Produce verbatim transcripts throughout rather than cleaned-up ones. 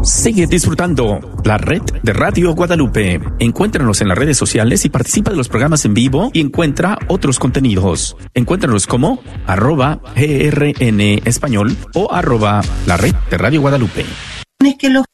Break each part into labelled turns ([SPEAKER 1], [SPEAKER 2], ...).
[SPEAKER 1] Sigue disfrutando la red de Radio Guadalupe. Encuéntranos en las redes sociales y participa de los programas en vivo y encuentra otros contenidos. Encuéntranos como arroba grn español o arroba la red de Radio Guadalupe.
[SPEAKER 2] Es que los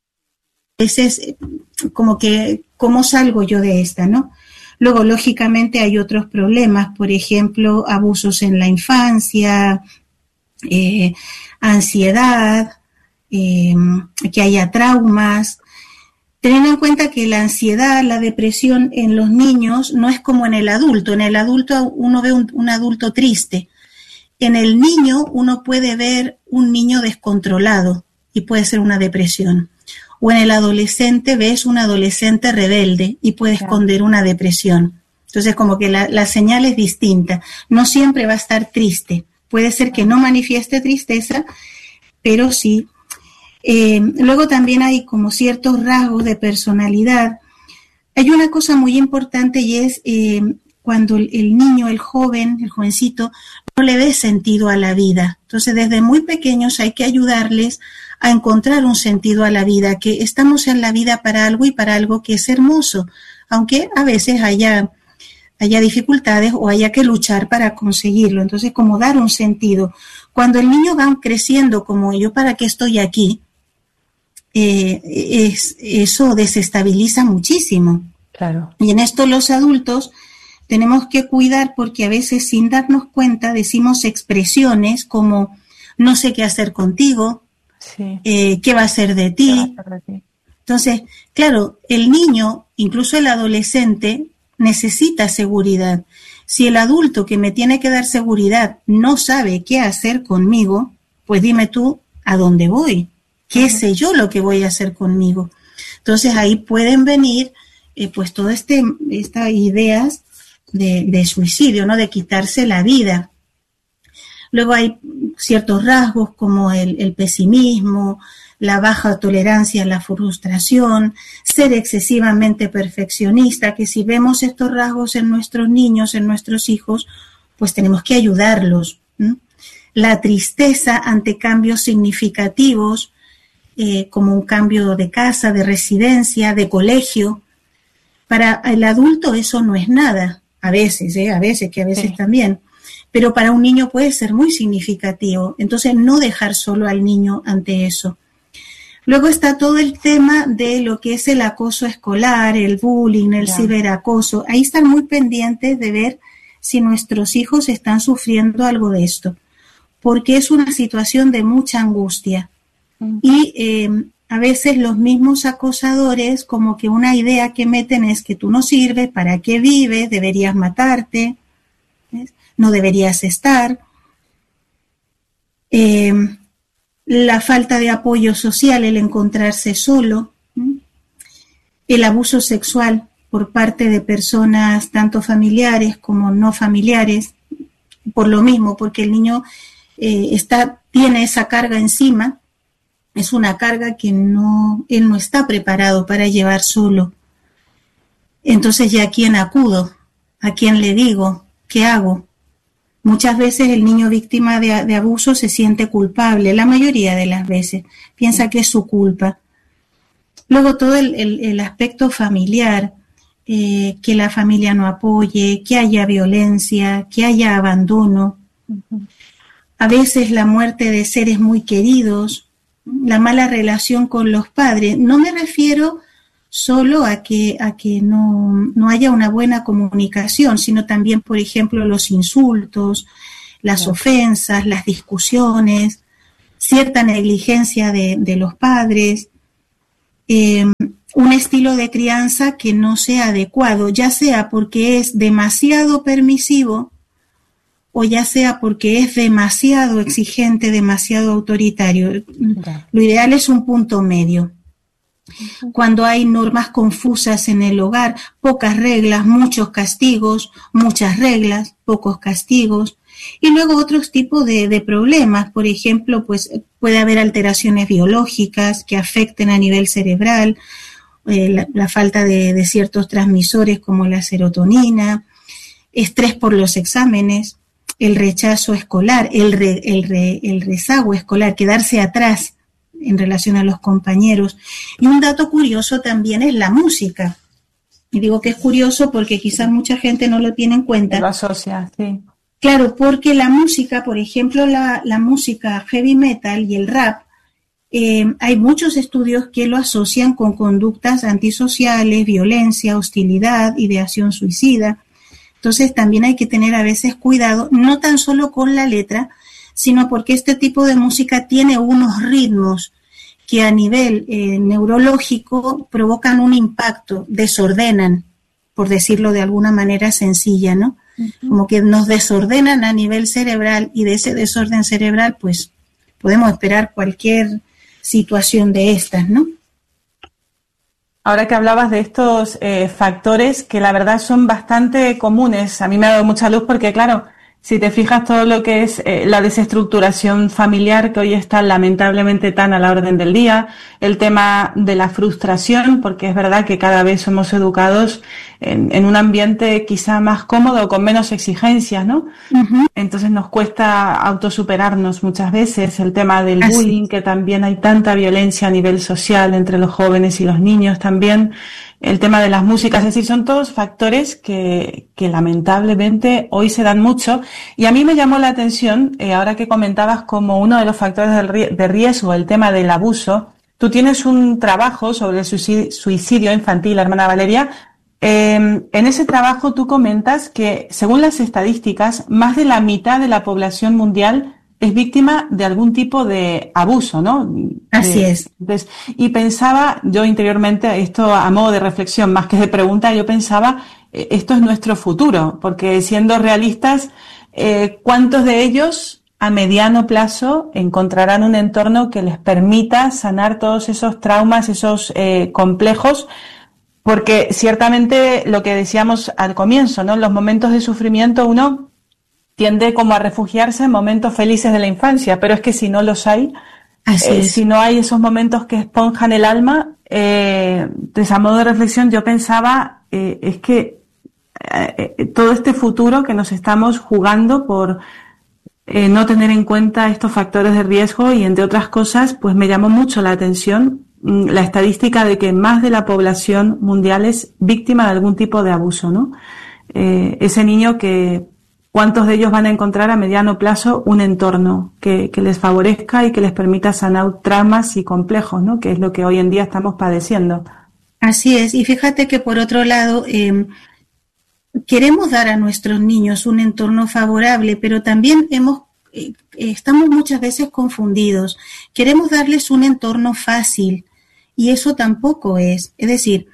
[SPEAKER 2] veces como que, ¿cómo salgo yo de esta, no? Luego, lógicamente, hay otros problemas, por ejemplo, abusos en la infancia, eh, ansiedad, eh, que haya traumas. Teniendo en cuenta que la ansiedad, la depresión en los niños no es como en el adulto. En el adulto uno ve un, un adulto triste. En el niño uno puede ver un niño descontrolado y puede ser una depresión. O en el adolescente ves un adolescente rebelde y puede esconder una depresión. Entonces, como que la, la señal es distinta. No siempre va a estar triste. Puede ser que no manifieste tristeza, pero sí. Eh, luego también hay como ciertos rasgos de personalidad. Hay una cosa muy importante y es eh, cuando el, el niño, el joven, el jovencito, no le ve sentido a la vida. Entonces, desde muy pequeños hay que ayudarles a encontrar un sentido a la vida, que estamos en la vida para algo y para algo que es hermoso, aunque a veces haya, haya dificultades o haya que luchar para conseguirlo. Entonces, como dar un sentido. Cuando el niño va creciendo como yo, ¿para qué estoy aquí? Eh, es, eso desestabiliza muchísimo.
[SPEAKER 3] Claro.
[SPEAKER 2] Y en esto los adultos tenemos que cuidar porque a veces sin darnos cuenta decimos expresiones como no sé qué hacer contigo, sí. eh, ¿qué va a ser de ti?
[SPEAKER 3] Va a ser de ti?
[SPEAKER 2] Entonces, claro, el niño, incluso el adolescente, necesita seguridad. Si el adulto que me tiene que dar seguridad no sabe qué hacer conmigo, pues dime tú, ¿a dónde voy? ¿Qué sé yo lo que voy a hacer conmigo? Entonces ahí pueden venir eh, pues todas este, estas ideas de, de suicidio, ¿no? De quitarse la vida. Luego hay ciertos rasgos como el, el pesimismo, la baja tolerancia a la frustración, ser excesivamente perfeccionista, que si vemos estos rasgos en nuestros niños, en nuestros hijos, pues tenemos que ayudarlos. ¿Mm? La tristeza ante cambios significativos, Eh, como un cambio de casa, de residencia, de colegio. Para el adulto eso no es nada, a veces, ¿eh? a veces, que a veces sí. también, pero para un niño puede ser muy significativo, entonces no dejar solo al niño ante eso. Luego está todo el tema de lo que es el acoso escolar, el bullying, el yeah. ciberacoso. Ahí están muy pendientes de ver si nuestros hijos están sufriendo algo de esto, porque es una situación de mucha angustia. Y eh, a veces los mismos acosadores, como que una idea que meten es que tú no sirves, ¿para qué vives? Deberías matarte, ¿ves? No deberías estar. Eh, la falta de apoyo social, el encontrarse solo, ¿sí? El abuso sexual por parte de personas tanto familiares como no familiares, por lo mismo, porque el niño eh, está, tiene esa carga encima. Es una carga que no, él no está preparado para llevar solo. Entonces, ¿ya a quién acudo? ¿A quién le digo? ¿Qué hago? Muchas veces el niño víctima de, de abuso se siente culpable, la mayoría de las veces. Piensa que es su culpa. Luego todo el, el, el aspecto familiar, eh, que la familia no apoye, que haya violencia, que haya abandono. Uh-huh. A veces la muerte de seres muy queridos, la mala relación con los padres. No me refiero solo a que, a que no, no haya una buena comunicación, sino también, por ejemplo, los insultos, las sí. ofensas, las discusiones, cierta negligencia de, de los padres, eh, un estilo de crianza que no sea adecuado, ya sea porque es demasiado permisivo o ya sea porque es demasiado exigente, demasiado autoritario. Lo ideal es un punto medio. Cuando hay normas confusas en el hogar, pocas reglas, muchos castigos, muchas reglas, pocos castigos. Y luego otros tipos de, de problemas, por ejemplo, pues puede haber alteraciones biológicas que afecten a nivel cerebral, eh, la, la falta de, de ciertos transmisores como la serotonina, estrés por los exámenes, el rechazo escolar, el, re, el, re, el rezago escolar, quedarse atrás en relación a los compañeros. Y un dato curioso también es la música. Y digo que es curioso porque quizás mucha gente no lo tiene en cuenta.
[SPEAKER 3] Lo asocia, sí.
[SPEAKER 2] Claro, porque la música, por ejemplo, la, la música heavy metal y el rap, eh, hay muchos estudios que lo asocian con conductas antisociales, violencia, hostilidad, ideación suicida. Entonces también hay que tener a veces cuidado, no tan solo con la letra, sino porque este tipo de música tiene unos ritmos que a nivel eh, neurológico provocan un impacto, desordenan, por decirlo de alguna manera sencilla, ¿no? Uh-huh. Como que nos desordenan a nivel cerebral y de ese desorden cerebral, pues, podemos esperar cualquier situación de estas, ¿no?
[SPEAKER 3] Ahora que hablabas de estos eh, factores que la verdad son bastante comunes, a mí me ha dado mucha luz porque, claro, si te fijas todo lo que es eh, la desestructuración familiar que hoy está lamentablemente tan a la orden del día, el tema de la frustración, porque es verdad que cada vez somos educados en, en un ambiente quizá más cómodo, con menos exigencias, ¿no? Uh-huh. Entonces nos cuesta autosuperarnos muchas veces, el tema del Así. bullying, que también hay tanta violencia a nivel social entre los jóvenes y los niños también. El tema de las músicas, es decir, son todos factores que, que lamentablemente hoy se dan mucho. Y a mí me llamó la atención, eh, ahora que comentabas como uno de los factores de riesgo, el tema del abuso. Tú tienes un trabajo sobre el suicidio infantil, hermana Valeria. Eh, en ese trabajo tú comentas que, según las estadísticas, más de la mitad de la población mundial es víctima de algún tipo de abuso, ¿no?
[SPEAKER 2] Así
[SPEAKER 3] de,
[SPEAKER 2] es.
[SPEAKER 3] De, y pensaba, yo interiormente, esto a modo de reflexión, más que de pregunta, yo pensaba, eh, esto es nuestro futuro, porque siendo realistas, eh, ¿cuántos de ellos a mediano plazo encontrarán un entorno que les permita sanar todos esos traumas, esos eh, complejos? Porque ciertamente lo que decíamos al comienzo, ¿no? En los momentos de sufrimiento uno tiende como a refugiarse en momentos felices de la infancia, pero es que si no los hay, eh, si no hay esos momentos que esponjan el alma, eh, de a modo de reflexión yo pensaba, eh, es que eh, todo este futuro que nos estamos jugando por eh, no tener en cuenta estos factores de riesgo y entre otras cosas, pues me llamó mucho la atención mm, la estadística de que más de la población mundial es víctima de algún tipo de abuso, ¿no? Eh, ese niño que ¿cuántos de ellos van a encontrar a mediano plazo un entorno que, que les favorezca y que les permita sanar traumas y complejos, ¿no? Que es lo que hoy en día estamos padeciendo.
[SPEAKER 2] Así es. Y fíjate que por otro lado, eh, queremos dar a nuestros niños un entorno favorable, pero también hemos, eh, estamos muchas veces confundidos. Queremos darles un entorno fácil y eso tampoco es. Es decir,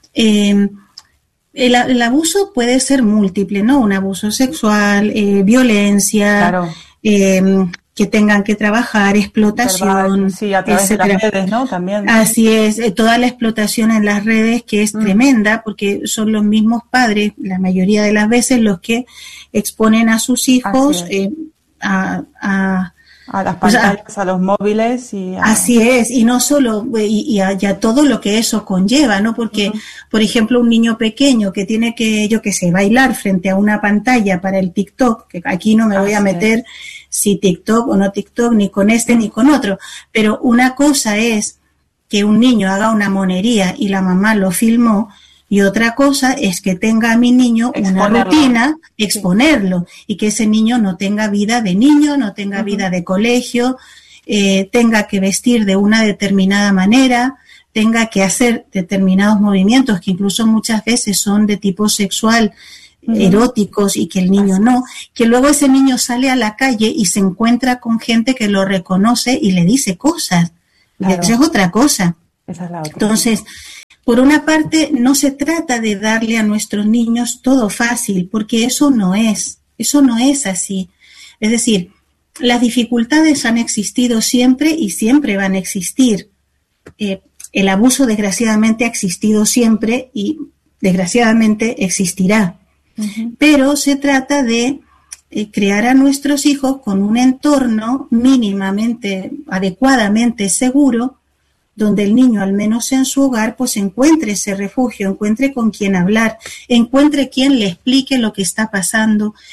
[SPEAKER 2] eh, El, el abuso puede ser múltiple, ¿no? Un abuso sexual, eh, violencia, claro. eh, que tengan que trabajar, explotación.
[SPEAKER 3] Sí, a través etcétera. de las redes, ¿no? También.
[SPEAKER 2] Así es, eh, toda la explotación en las redes que es mm. tremenda porque son los mismos padres, la mayoría de las veces, los que exponen a sus hijos eh, a... a
[SPEAKER 3] A las pantallas, o sea, a los móviles y a...
[SPEAKER 2] Así es, y no solo, y, y, a, y a todo lo que eso conlleva, ¿no? Porque, uh-huh. por ejemplo, un niño pequeño que tiene que, yo qué sé, bailar frente a una pantalla para el TikTok, que aquí no me voy a meter si TikTok o no TikTok, ni con este ni con otro, pero una cosa es que un niño haga una monería y la mamá lo filmó, y otra cosa es que tenga a mi niño exponerlo. Una rutina, exponerlo, sí. Y que ese niño no tenga vida de niño, no tenga uh-huh. vida de colegio, eh, tenga que vestir de una determinada manera, tenga que hacer determinados movimientos que incluso muchas veces son de tipo sexual, uh-huh. eróticos, y que el niño no, que luego ese niño sale a la calle y se encuentra con gente que lo reconoce y le dice cosas. Claro. Esa es otra cosa.
[SPEAKER 3] Esa es la otra.
[SPEAKER 2] Entonces, por una parte, no se trata de darle a nuestros niños todo fácil, porque eso no es, eso no es así. Es decir, las dificultades han existido siempre y siempre van a existir. Eh, el abuso, desgraciadamente, ha existido siempre y, desgraciadamente, existirá. Uh-huh. Pero se trata de eh, crear a nuestros hijos con un entorno mínimamente, adecuadamente seguro, donde el niño, al menos en su hogar, pues encuentre ese refugio, encuentre con quien hablar, encuentre quien le explique lo que está pasando,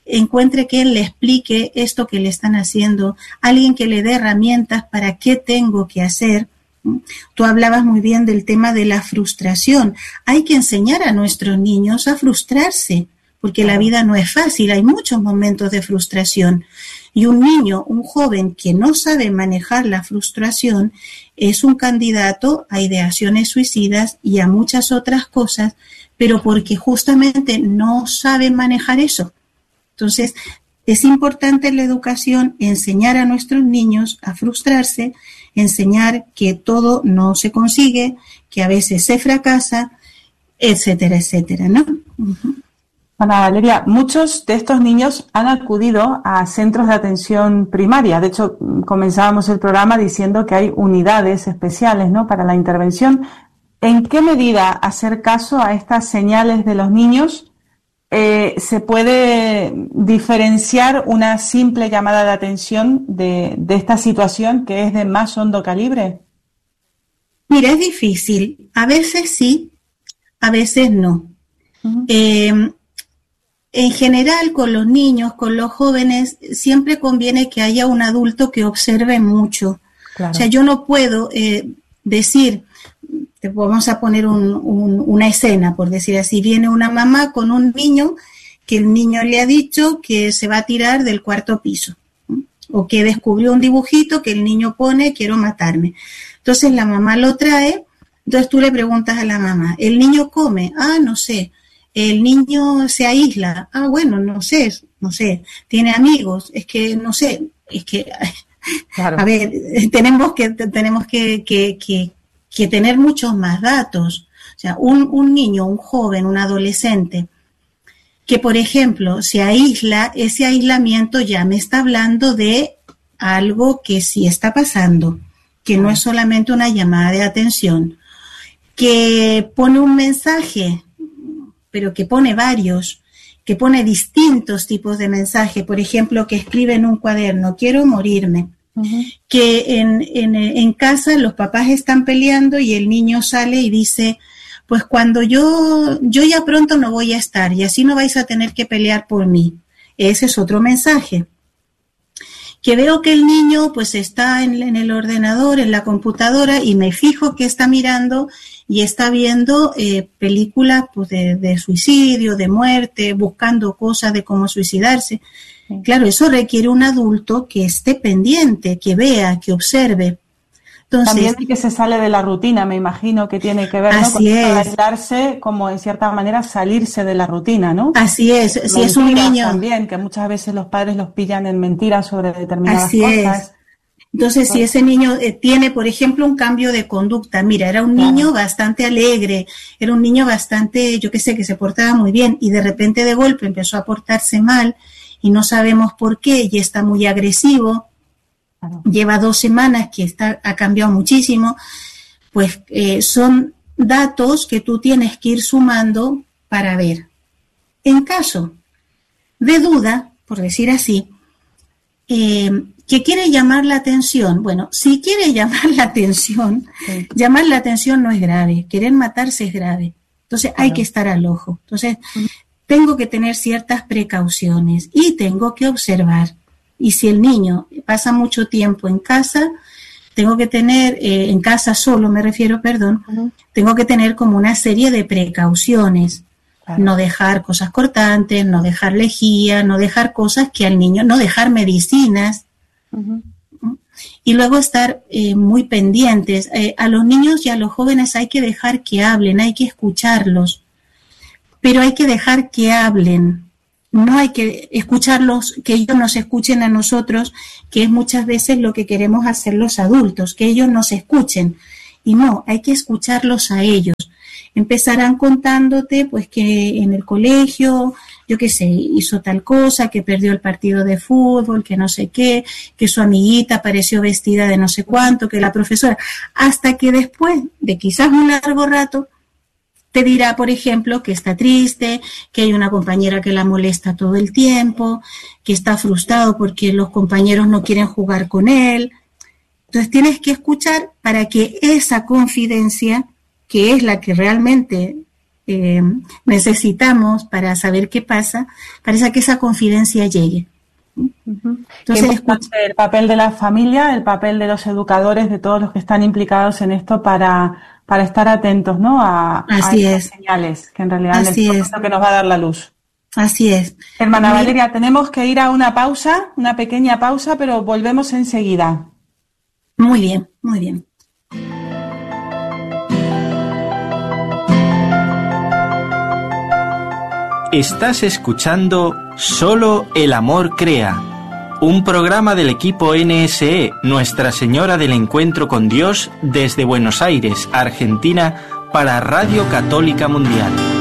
[SPEAKER 2] encuentre que él le explique esto que le están haciendo, alguien que le dé herramientas para qué tengo que hacer. Tú hablabas muy bien del tema de la frustración. Hay que enseñar a nuestros niños a frustrarse, porque la vida no es fácil, hay muchos momentos de frustración. Y un niño, un joven que no sabe manejar la frustración, es un candidato a ideaciones suicidas y a muchas otras cosas, pero porque justamente no sabe manejar eso. Entonces, es importante en la educación enseñar a nuestros niños a frustrarse, enseñar que todo no se consigue, que a veces se fracasa, etcétera, etcétera, ¿no? Uh-huh.
[SPEAKER 3] Ana Valeria, muchos de estos niños han acudido a centros de atención primaria. De hecho, comenzábamos el programa diciendo que hay unidades especiales, ¿no?, para la intervención. ¿En qué medida hacer caso a estas señales de los niños eh, se puede diferenciar una simple llamada de atención de, de esta situación que es de más hondo calibre?
[SPEAKER 2] Mira, es difícil. A veces sí, a veces no. Uh-huh. Eh, En general, con los niños, con los jóvenes, siempre conviene que haya un adulto que observe mucho. Claro. O sea, yo no puedo eh, decir, te vamos a poner un, un, una escena, por decir así, viene una mamá con un niño que el niño le ha dicho que se va a tirar del cuarto piso, ¿sí? O que descubrió un dibujito que el niño pone, quiero matarme. Entonces la mamá lo trae, entonces tú le preguntas a la mamá, ¿el niño come? Ah, no sé. El niño se aísla, ah, bueno, no sé, no sé, tiene amigos, es que, no sé, es que, claro. A ver, tenemos que, tenemos que, que, que, que tener muchos más datos. O sea, un, un niño, un joven, un adolescente, que por ejemplo se aísla, ese aislamiento ya me está hablando de algo que sí está pasando, que no es solamente una llamada de atención, que pone un mensaje, pero que pone varios, que pone distintos tipos de mensaje, por ejemplo, que escribe en un cuaderno, quiero morirme, uh-huh. que en, en, en casa los papás están peleando y el niño sale y dice, pues cuando yo, yo ya pronto no voy a estar y así no vais a tener que pelear por mí. Ese es otro mensaje. Que veo que el niño pues está en, en el ordenador, en la computadora y me fijo que está mirando y está viendo eh, películas pues, de, de suicidio, de muerte, buscando cosas de cómo suicidarse. Sí. Claro, eso requiere un adulto que esté pendiente, que vea, que observe. Entonces,
[SPEAKER 3] también que se sale de la rutina, me imagino que tiene que ver, ¿no?,
[SPEAKER 2] así
[SPEAKER 3] con
[SPEAKER 2] es.
[SPEAKER 3] aislarse, como en cierta manera salirse de la rutina, ¿no?
[SPEAKER 2] Así es, si mentiras es un niño.
[SPEAKER 3] También, que muchas veces los padres los pillan en mentiras sobre determinadas
[SPEAKER 2] así
[SPEAKER 3] cosas.
[SPEAKER 2] Es. Entonces, si ese niño eh, tiene, por ejemplo, un cambio de conducta, mira, era un niño claro. bastante alegre, era un niño bastante, yo qué sé, que se portaba muy bien y de repente de golpe empezó a portarse mal y no sabemos por qué y está muy agresivo, claro. lleva dos semanas que está, ha cambiado muchísimo, pues eh, son datos que tú tienes que ir sumando para ver. En caso de duda, por decir así, eh, que quiere llamar la atención. Bueno, si quiere llamar la atención, sí. llamar la atención no es grave, querer matarse es grave. Entonces claro. hay que estar al ojo. Entonces uh-huh. tengo que tener ciertas precauciones y tengo que observar. Y si el niño pasa mucho tiempo en casa, tengo que tener, eh, en casa solo me refiero, perdón, uh-huh. tengo que tener como una serie de precauciones. Claro. No dejar cosas cortantes, no dejar lejía, no dejar cosas que al niño, no dejar medicinas. Uh-huh. Y luego estar eh, muy pendientes. Eh, a los niños y a los jóvenes hay que dejar que hablen, hay que escucharlos, pero hay que dejar que hablen. No hay que escucharlos, que ellos nos escuchen a nosotros, que es muchas veces lo que queremos hacer los adultos, que ellos nos escuchen. Y no, hay que escucharlos a ellos. Empezarán contándote pues que en el colegio, yo qué sé, hizo tal cosa, que perdió el partido de fútbol, que no sé qué, que su amiguita apareció vestida de no sé cuánto, que la profesora, hasta que después de quizás un largo rato te dirá, por ejemplo, que está triste, que hay una compañera que la molesta todo el tiempo, que está frustrado porque los compañeros no quieren jugar con él. Entonces tienes que escuchar para que esa confidencia, que es la que realmente eh, necesitamos para saber qué pasa, para que esa confidencia llegue.
[SPEAKER 3] Entonces, el papel de la familia, el papel de los educadores, de todos los que están implicados en esto para, para estar atentos, ¿no? A,
[SPEAKER 2] Así
[SPEAKER 3] a
[SPEAKER 2] es.
[SPEAKER 3] estas señales, que en realidad
[SPEAKER 2] Así
[SPEAKER 3] es lo que nos va a dar la luz.
[SPEAKER 2] Así es.
[SPEAKER 3] Hermana Muy... Valeria, tenemos que ir a una pausa, una pequeña pausa, pero volvemos enseguida.
[SPEAKER 2] Muy bien, muy bien.
[SPEAKER 4] Estás escuchando Solo el Amor Crea, un programa del equipo N S E, Nuestra Señora del Encuentro con Dios, desde Buenos Aires, Argentina, para Radio Católica Mundial.